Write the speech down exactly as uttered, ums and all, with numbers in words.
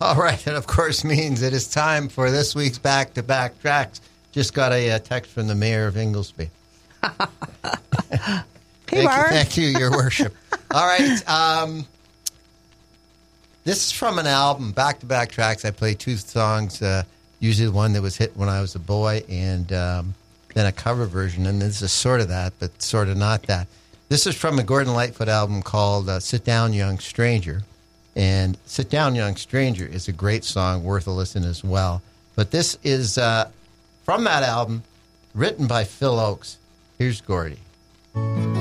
All right, and of course means it is time for this week's back-to-back tracks. Just got a, uh text from the mayor of Inglesby. Hey, thank Bart. you, thank you, Your Worship. All right, um, this is from an album, back-to-back tracks. I play two songs, uh, usually the one that was hit when I was a boy, and um, then a cover version, and this is sort of that, but sort of not that. This is from a Gordon Lightfoot album called uh, Sit Down, Young Stranger. And Sit Down, Young Stranger is a great song, worth a listen as well. But this is uh, from that album, written by Phil Oakes. Here's Gordy.